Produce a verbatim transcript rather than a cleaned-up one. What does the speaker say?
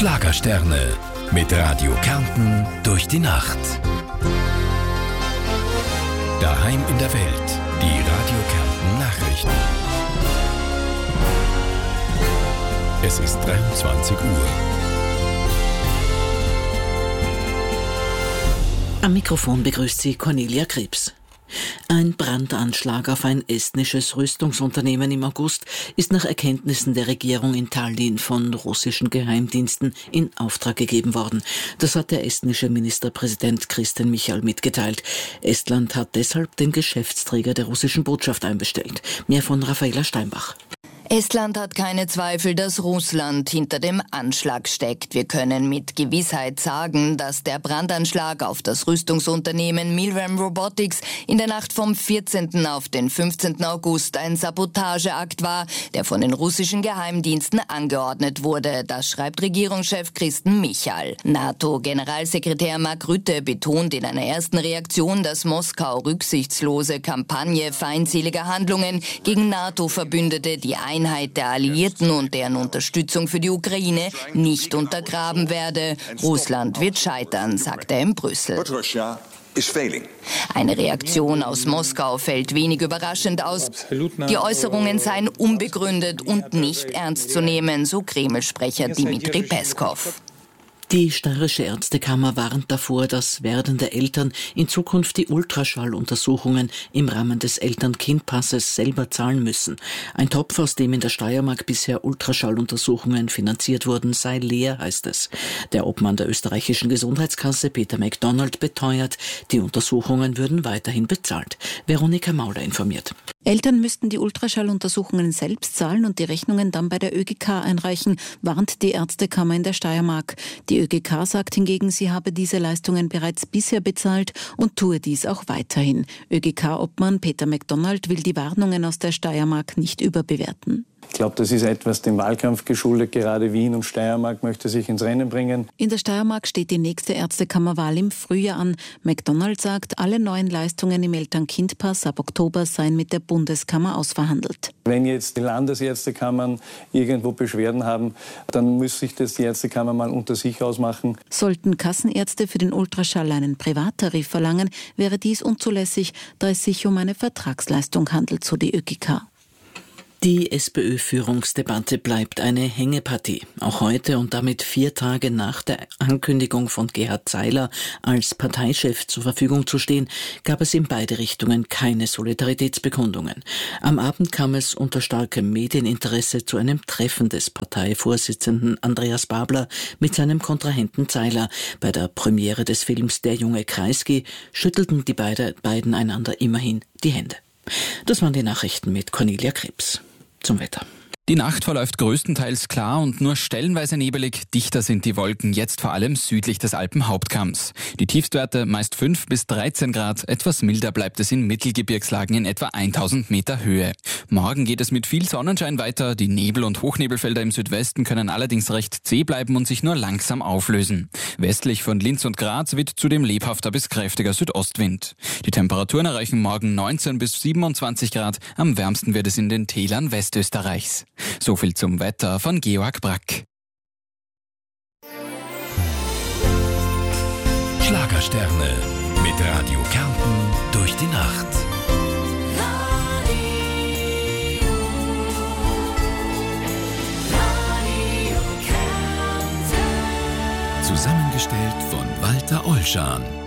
Schlagersterne mit Radio Kärnten durch die Nacht. Daheim in der Welt, die Radio Kärnten Nachrichten. Es ist dreiundzwanzig Uhr. Am Mikrofon begrüßt sie Cornelia Krebs. Ein Brandanschlag auf ein estnisches Rüstungsunternehmen im August ist nach Erkenntnissen der Regierung in Tallinn von russischen Geheimdiensten in Auftrag gegeben worden. Das hat der estnische Ministerpräsident Kristen Michal mitgeteilt. Estland hat deshalb den Geschäftsträger der russischen Botschaft einbestellt. Mehr von Raffaela Steinbach. Estland hat keine Zweifel, dass Russland hinter dem Anschlag steckt. Wir können mit Gewissheit sagen, dass der Brandanschlag auf das Rüstungsunternehmen Milrem Robotics in der Nacht vom vierzehnten auf den fünfzehnten August ein Sabotageakt war, der von den russischen Geheimdiensten angeordnet wurde. Das schreibt Regierungschef Kristen Michal. NATO-Generalsekretär Mark Rutte betont in einer ersten Reaktion, dass Moskau rücksichtslose Kampagne feindseliger Handlungen gegen NATO-Verbündete die Einheit der Alliierten und deren Unterstützung für die Ukraine nicht untergraben werde. Russland wird scheitern, sagt er in Brüssel. Eine Reaktion aus Moskau fällt wenig überraschend aus. Die Äußerungen seien unbegründet und nicht ernst zu nehmen, so Kreml-Sprecher Dmitri Peskov. Die steirische Ärztekammer warnt davor, dass werdende Eltern in Zukunft die Ultraschalluntersuchungen im Rahmen des Eltern-Kind-Passes selber zahlen müssen. Ein Topf, aus dem in der Steiermark bisher Ultraschalluntersuchungen finanziert wurden, sei leer, heißt es. Der Obmann der österreichischen Gesundheitskasse, Peter MacDonald, beteuert, die Untersuchungen würden weiterhin bezahlt. Veronika Mauler informiert. Eltern müssten die Ultraschalluntersuchungen selbst zahlen und die Rechnungen dann bei der Ö G K einreichen, warnt die Ärztekammer in der Steiermark. Die Ö G K sagt hingegen, sie habe diese Leistungen bereits bisher bezahlt und tue dies auch weiterhin. Ö G K-Obmann Peter MacDonald will die Warnungen aus der Steiermark nicht überbewerten. Ich glaube, das ist etwas dem Wahlkampf geschuldet. Gerade Wien und Steiermark möchte sich ins Rennen bringen. In der Steiermark steht die nächste Ärztekammerwahl im Frühjahr an. MacDonald sagt, alle neuen Leistungen im Eltern-Kind-Pass ab Oktober seien mit der Bundeskammer ausverhandelt. Wenn jetzt die Landesärztekammern irgendwo Beschwerden haben, dann muss sich das die Ärztekammer mal unter sich ausmachen. Sollten Kassenärzte für den Ultraschall einen Privattarif verlangen, wäre dies unzulässig, da es sich um eine Vertragsleistung handelt, so die Ö G K. Die SPÖ-Führungsdebatte bleibt eine Hängepartie. Auch heute und damit vier Tage nach der Ankündigung von Gerhard Zeiler als Parteichef zur Verfügung zu stehen, gab es in beide Richtungen keine Solidaritätsbekundungen. Am Abend kam es unter starkem Medieninteresse zu einem Treffen des Parteivorsitzenden Andreas Babler mit seinem Kontrahenten Zeiler. Bei der Premiere des Films Der junge Kreisky schüttelten die beide, beiden einander immerhin die Hände. Das waren die Nachrichten mit Cornelia Krebs. Zum Wetter. Die Nacht verläuft größtenteils klar und nur stellenweise nebelig. Dichter sind die Wolken, jetzt vor allem südlich des Alpenhauptkamms. Die Tiefstwerte meist fünf bis dreizehn Grad, etwas milder bleibt es in Mittelgebirgslagen in etwa tausend Meter Höhe. Morgen geht es mit viel Sonnenschein weiter. Die Nebel- und Hochnebelfelder im Südwesten können allerdings recht zäh bleiben und sich nur langsam auflösen. Westlich von Linz und Graz weht zudem lebhafter bis kräftiger Südostwind. Die Temperaturen erreichen morgen neunzehn bis siebenundzwanzig Grad. Am wärmsten wird es in den Tälern Westösterreichs. So viel zum Wetter von Georg Brack. Schlagersterne mit Radio Kärnten durch die Nacht. Radio, Radio Kärnten. Zusammengestellt von Walter Olschan.